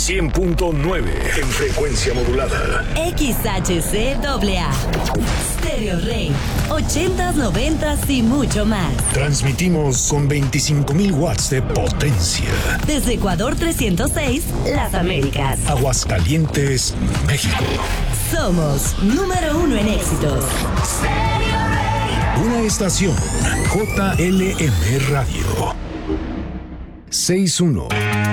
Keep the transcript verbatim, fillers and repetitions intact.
cien punto nueve en frecuencia modulada. X H C A A. Stereo Rey. ochentas, noventas y mucho más. Transmitimos con veinticinco mil watts de potencia. Desde Ecuador trescientos seis, Las Américas. Aguascalientes, México. Somos número uno en éxitos. Stereo Rey. Una estación J L M Radio. seis uno.